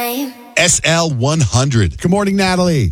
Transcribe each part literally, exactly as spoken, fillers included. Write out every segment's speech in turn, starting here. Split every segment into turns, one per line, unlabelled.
time.
S L one hundred. Good morning, Natalie.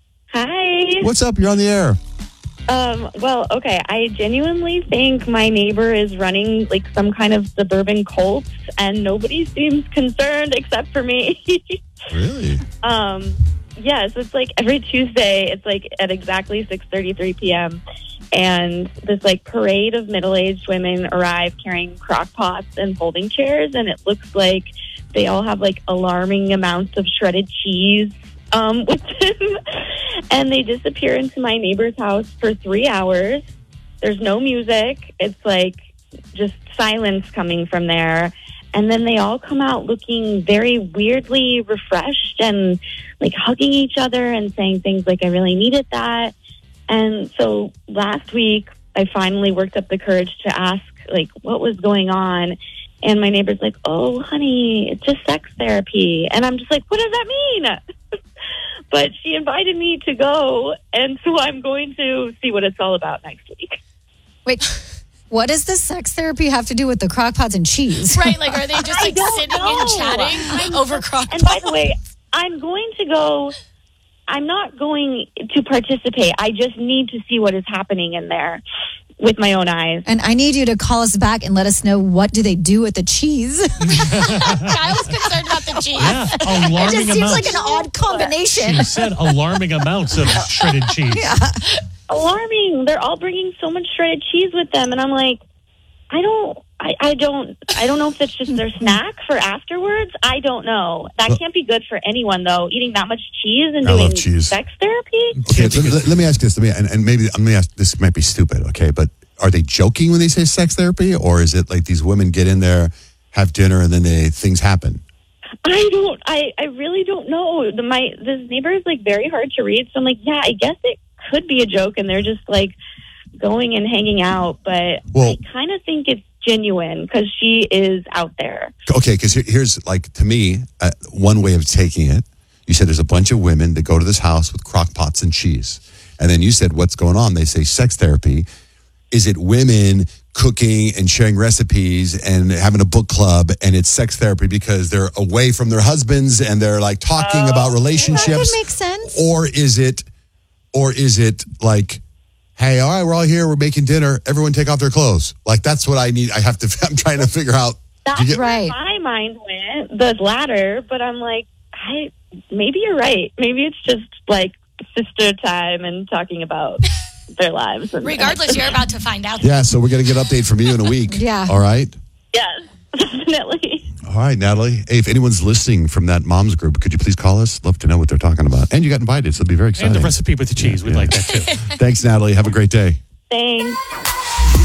Hi.
What's up? You're on the air.
Um, well, okay, I genuinely think my neighbor is running like some kind of suburban cult, and nobody seems concerned except for me.
Really?
um, yes, it's like every Tuesday, it's like at exactly six thirty-three p.m., and this like parade of middle-aged women arrive carrying crock pots and folding chairs, and it looks like they all have like alarming amounts of shredded cheese um, with them. And they disappear into my neighbor's house for three hours. There's no music. It's like just silence coming from there. And then they all come out looking very weirdly refreshed and like hugging each other and saying things like, I really needed that. And so last week, I finally worked up the courage to ask like what was going on. And my neighbor's like, oh, honey, it's just sex therapy. And I'm just like, what does that mean? But she invited me to go, and so I'm going to see what it's all about next week.
Wait, what does the sex therapy have to do with the crock pots and cheese?
Right, like are they just like sitting
know.
and chatting
I'm,
over crock
And
pots?
by the way, I'm going to go, I'm not going to participate. I just need to see what is happening in there with my own eyes.
And I need you to call us back and let us know what do they do with the cheese.
I was concerned about the cheese.
Yeah,
It
alarming
just seems
amounts.
like an odd combination.
She said alarming amounts of shredded cheese.
Yeah.
Alarming. They're all bringing so much shredded cheese with them, and I'm like, I don't, I, I don't, I don't know if it's just their snack for afterwards. I don't know. That
Well-
can't be good for anyone, though. Eating that much cheese and
I
doing
love cheese.
sex therapy.
Okay, let, let- let me ask you this. Let me, and, and maybe let me ask. This might be stupid. Okay, but are they joking when they say sex therapy, or is it like these women get in there, have dinner, and then they things happen?
I don't. I, I really don't know. The, my this neighbor is like very hard to read, so I'm like, yeah, I guess it could be a joke, and they're just like going and hanging out. But
Well-
I kind of think it's genuine because she is out there.
Okay, because here, here's like to me uh, one way of taking it. You said there's a bunch of women that go to this house with crock pots and cheese, and then you said what's going on? They say sex therapy. Is it women cooking and sharing recipes and having a book club, and it's sex therapy because they're away from their husbands and they're like talking
Oh.
about
That
relationships?
could make sense.
Or is it, or is it like, hey, all right, we're all here, we're making dinner, everyone take off their clothes? Like that's what I need. I have to. I'm trying to figure out.
That's
You get-
where
Right.
my mind went, the latter. But I'm like, I maybe you're right. Maybe it's just like sister time and talking about their lives. And
Regardless, you're about to find out.
Yeah, so we're gonna get an update from you in a week.
Yeah.
All right.
yes, definitely.
All right, Natalie. Hey, if anyone's listening from that mom's group, could you please call us? Love to know what they're talking about. And you got invited, so it'll be very exciting.
And the recipe with the cheese. We'd
Yeah.
like that too.
Thanks, Natalie. Have a great day.
Thanks.